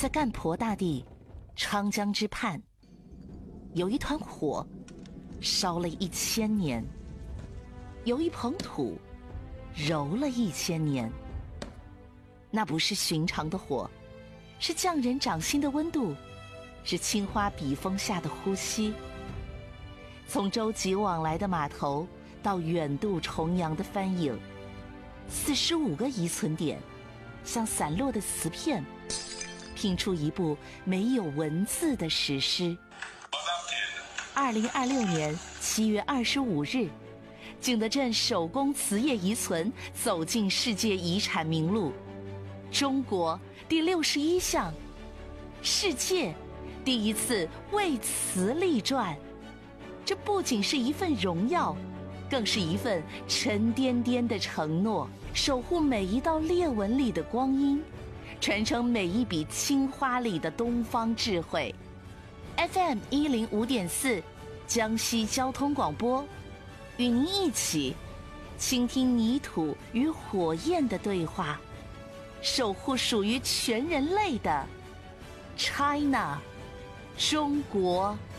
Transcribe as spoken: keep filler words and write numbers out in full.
在干婆大地昌江之畔，有一团火烧了一千年，有一捧土揉了一千年。那不是寻常的火，是匠人掌心的温度，是青花笔锋下的呼吸。从舟楫往来的码头到远渡重洋的帆影，四十五个遗存点像散落的瓷片，拼出一部没有文字的史诗。二零二六年七月二十五日，景德镇手工瓷业遗存走进世界遗产名录，中国第六十一项，世界第一次为瓷立传。这不仅是一份荣耀，更是一份沉甸甸的承诺，守护每一道裂纹里的光阴，传承每一笔青花里的东方智慧。 F M 一零五点四江西交通广播，与您一起倾听泥土与火焰的对话，守护属于全人类的 China 中国。